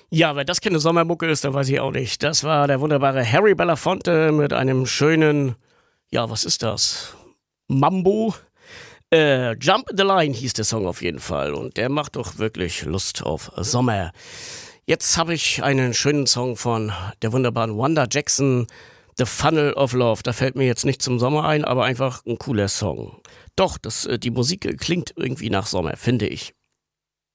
Ja, wenn das keine Sommermucke ist, dann weiß ich auch nicht. Das war der wunderbare Harry Belafonte mit einem schönen, ja, was ist das? Mambo? Jump in the Line hieß der Song auf jeden Fall. Und der macht doch wirklich Lust auf Sommer. Jetzt habe ich einen schönen Song von der wunderbaren Wanda Jackson, The Funnel of Love. Da fällt mir jetzt nicht zum Sommer ein, aber einfach ein cooler Song. Doch, die Musik klingt irgendwie nach Sommer, finde ich.